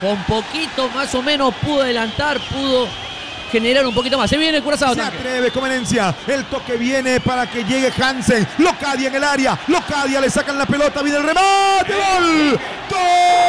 Con poquito más o menos pudo adelantar, pudo generar un poquito más. Se viene Curazao. Se atreve Comenencia. El toque viene para que llegue Hansen. Locadia en el área. Locadia le sacan la pelota. Viene el remate. ¡Gol! ¡Gol!